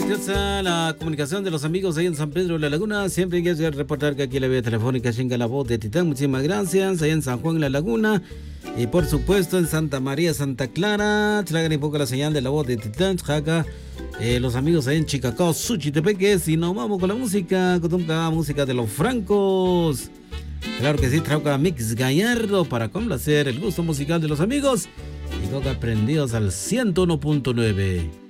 La comunicación de los amigos ahí en San Pedro de la Laguna. Siempre hay que reportar que aquí la vía telefónica llega la voz de Titán. Muchísimas gracias. Ahí en San Juan La Laguna. Y por supuesto en Santa María, Santa Clara. Tragan un poco la señal de la voz de Titán. Chaca. Los amigos ahí en Chicacao, Suchitepeques. Y nos vamos con la música. Con la música de los francos. Claro que sí, trauca Mix Gallardo para complacer el gusto musical de los amigos. Y coca prendidos al 101.9.